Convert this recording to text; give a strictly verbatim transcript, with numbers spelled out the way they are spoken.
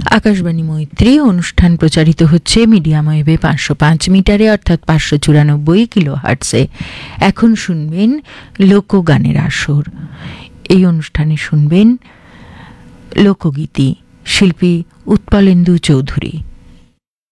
আকাশবাণী মৈত্রী অনুষ্ঠান প্রচারিত হচ্ছে মিডিয়াম ওয়েভে পাঁচশো পাঁচ মিটারে অর্থাৎ পাঁচশো চুরানব্বই কিলো হার্টসে। এখন শুনবেন লোকগানের আসর। এই অনুষ্ঠানে শুনবেন লোকগীতি, শিল্পী উৎপলেন্দু চৌধুরী।